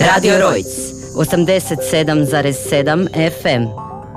Radio Rojc 87,7 FM.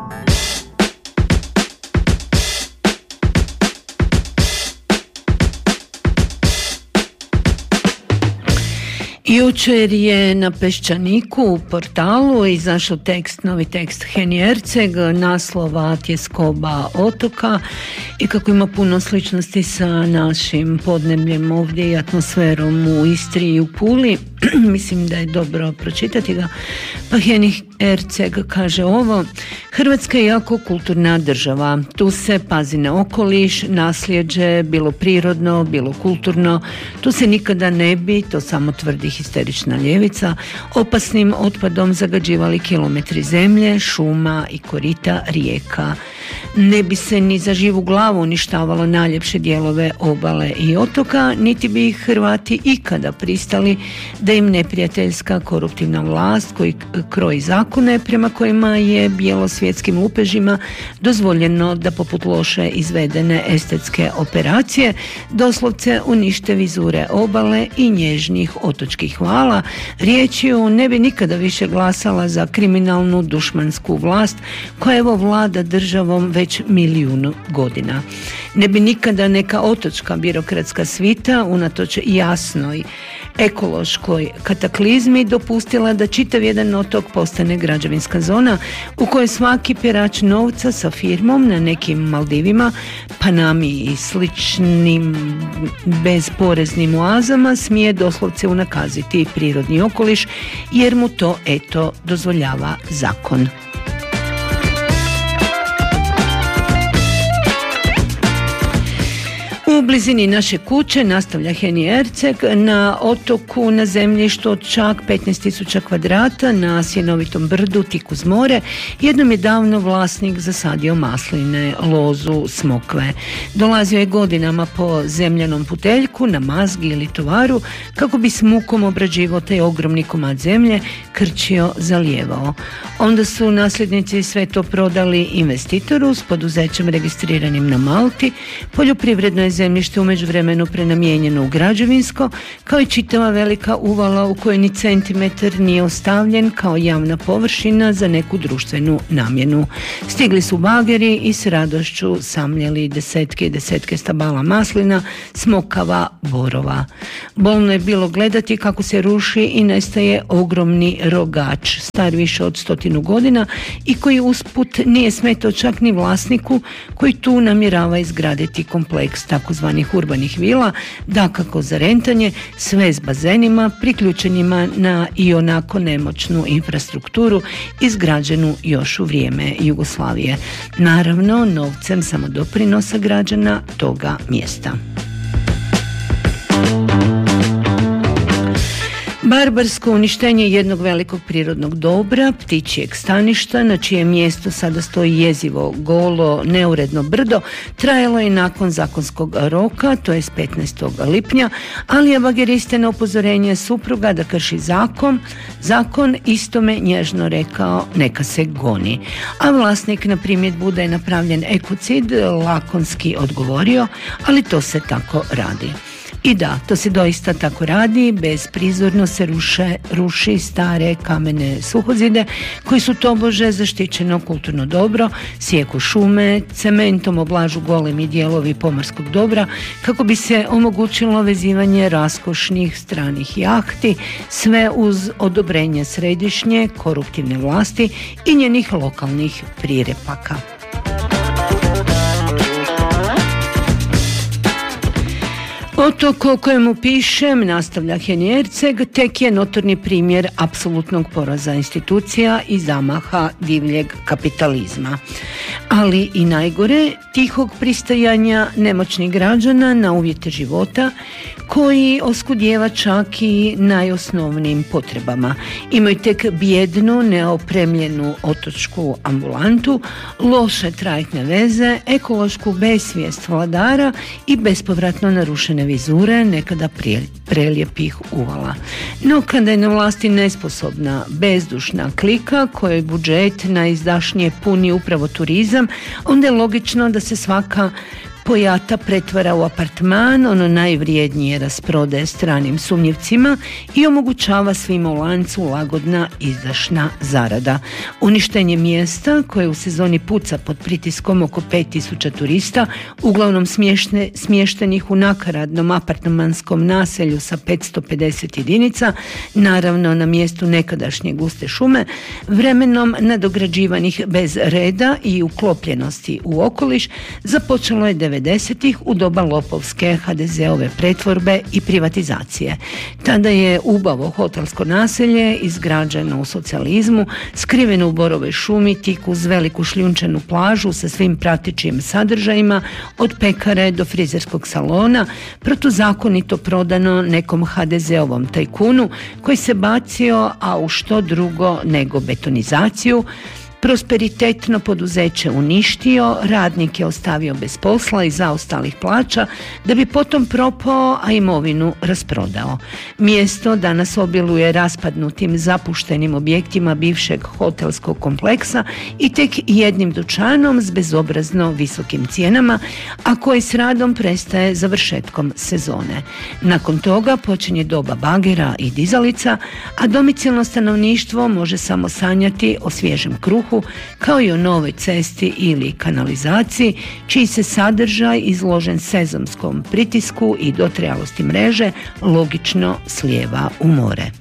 Jučer je na Peščaniku u portalu izašao novi tekst Heni Erceg, naslova Tjeskoba otoka, i kako ima puno sličnosti sa našim podnebljem ovdje i atmosferom u Istri i u Puli, mislim da je dobro pročitati ga. Pa Heni Erceg kaže ovo: Hrvatska je jako kulturna država. Tu se pazi na okoliš, nasljeđe, bilo prirodno, bilo kulturno. Tu se nikada ne bi, to samo tvrdi histerična ljevica, opasnim otpadom zagađivali kilometri zemlje, šuma i korita rijeka. Ne bi se ni za živu glavu uništavalo najljepše dijelove obale i otoka, niti bi ih Hrvati ikada pristali da im neprijateljska koruptivna vlast koji kroji zakone prema kojima je bijelosvjetskim lupežima dozvoljeno da poput loše izvedene estetske operacije doslovce unište vizure obale i nježnih otočkih vala, riječju ne bi nikada više glasala za kriminalnu dušmansku vlast koja evo vlada državom već milijun godina. Ne bi nikada neka otočka birokratska svita unatoč jasnoj ekološkoj kataklizmi dopustila da čitav jedan otok postane građevinska zona u kojoj svaki perač novca sa firmom na nekim Maldivima, Panami i sličnim bezporeznim oazama smije doslovce unakaziti prirodni okoliš jer mu to eto dozvoljava zakon. U blizini naše kuće, nastavlja Heni Erceg, na otoku na zemljištu od čak 15.000 kvadrata na sjenovitom brdu tik uz more, jednom je davno vlasnik zasadio masline, lozu, smokve. Dolazio je godinama po zemljanom puteljku na mazgi ili tovaru kako bi s mukom obrađivao taj ogromni komad zemlje, krčio, zalijevao. Onda su nasljednici sve to prodali investitoru s poduzećem registriranim na Malti. Poljoprivredno je zemljište u međuvremenu prenamijenjeno u građevinsko, kao i čitava velika uvala u kojoj ni centimetar nije ostavljen kao javna površina za neku društvenu namjenu. Stigli su bageri i s radošću samljeli desetke i desetke stabala maslina, smokava, borova. Bolno je bilo gledati kako se ruši i nestaje ogromni rogač, star više od 100 godina i koji usput nije smetao čak ni vlasniku koji tu namjerava izgraditi kompleks takozvanih urbanih vila, dakako za rentanje, sve s bazenima, priključenima na i onako nemoćnu infrastrukturu izgrađenu još u vrijeme Jugoslavije. Naravno, novcem samodoprinosa građana toga mjesta. Barbarsko uništenje jednog velikog prirodnog dobra, ptičjeg staništa, na čije mjesto sada stoji jezivo, golo, neuredno brdo, trajalo je nakon zakonskog roka, to je 15. lipnja, ali je bageriste na upozorenje supruga da krši zakon istome nježno rekao neka se goni. A vlasnik na primjedbu da je napravljen ekocid lakonski odgovorio, ali to se tako radi. I da, to se doista tako radi, bezprizorno se ruši stare kamene suhozide koji su tobože zaštićeno kulturno dobro, sijeku šume, cementom oblažu golemi dijelovi pomorskog dobra kako bi se omogućilo vezivanje raskošnih stranih jahti, sve uz odobrenje središnje koruptivne vlasti i njenih lokalnih prirepaka. Otok o kojemu pišem, nastavlja Heni Erceg, tek je notorni primjer apsolutnog poraza institucija i zamaha divljeg kapitalizma. Ali i najgore, tihog pristajanja nemoćnih građana na uvjete života koji oskudijeva čak i najosnovnijim potrebama. Imaju tek bijednu, neopremljenu otočku ambulantu, loše trajektne veze, ekološku besvijest vladara i bespovratno narušene vizure nekada prelijepih uvala. No kada je na vlasti nesposobna, bezdušna klika kojoj budžet najizdašnije puni upravo turizam, onda je logično da se svaka Pojata pretvara u apartman, ono najvrijednije rasprodaje stranim sumnjivcima i omogućava svima u lancu lagodna izdašna zarada. Uništenje mjesta koje u sezoni puca pod pritiskom oko 5000 turista, uglavnom smještenih u nakaradnom apartmanskom naselju sa 550 jedinica, naravno na mjestu nekadašnje guste šume, vremenom nadograđivanih bez reda i uklopljenosti u okoliš, započelo je 90-ih u doba lopovske HDZ-ove pretvorbe i privatizacije. Tada je ubavo hotelsko naselje izgrađeno u socijalizmu, skriveno u borovoj šumi, tik uz veliku šljunčanu plažu sa svim pratećim sadržajima, od pekare do frizerskog salona, protuzakonito prodano nekom HDZ-ovom tajkunu koji se bacio, a u što drugo nego betonizaciju, prosperitetno poduzeće uništio, radnike ostavio bez posla i zaostalih plaća, da bi potom propao, a imovinu rasprodao. Mjesto danas obiluje raspadnutim zapuštenim objektima bivšeg hotelskog kompleksa i tek jednim dućanom s bezobrazno visokim cijenama, a koji s radom prestaje završetkom sezone. Nakon toga počinje doba bagera i dizalica, a domicilno stanovništvo može samo sanjati o svježem kruhu, kao i o novoj cesti ili kanalizaciji, čiji se sadržaj izložen sezonskom pritisku i dotrajalosti mreže logično slijeva u more.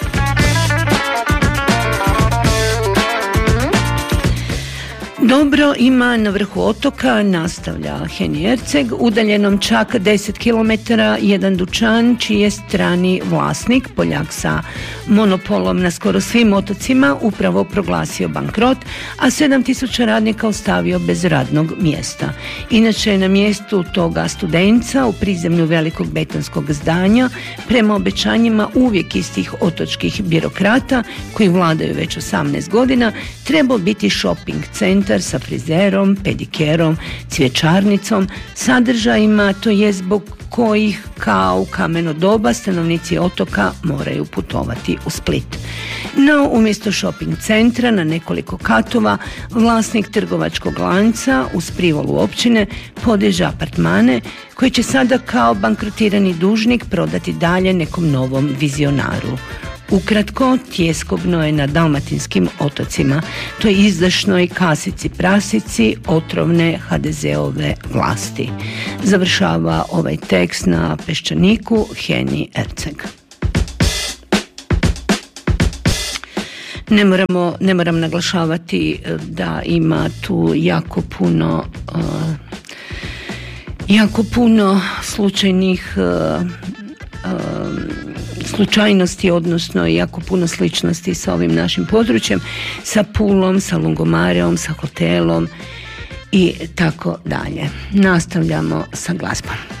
Dobro ima na vrhu otoka, nastavlja Henny Erceg, udaljenom čak 10 km jedan dućan čiji je strani vlasnik, Poljak sa monopolom na skoro svim otocima, upravo proglasio bankrot, a 7000 radnika ostavio bez radnog mjesta. Inače je na mjestu toga Studenca u prizemlju velikog betonskog zdanja, prema obećanjima uvijek istih otočkih birokrata koji vladaju već 18 godina, trebao biti shopping centar sa frizerom, pedikerom, cvjećarnicom, sadržajima, to je zbog kojih kao u kameno doba stanovnici otoka moraju putovati u Split. No, umjesto shopping centra na nekoliko katova, vlasnik trgovačkog lanca uz privolu općine podiže apartmane koji će sada kao bankrotirani dužnik prodati dalje nekom novom vizionaru. Ukratko, tjeskobno je na dalmatinskim otocima, to je izdašnoj kasici prasici otrovne HDZ-ove vlasti. Završava ovaj tekst na Peščaniku Henny Erceg. Ne moram naglašavati da ima tu jako puno slučajnih slučajnosti, odnosno jako puno sličnosti sa ovim našim područjem, sa Pulom, sa Lungomareom, sa hotelom i tako dalje. Nastavljamo sa glazbom.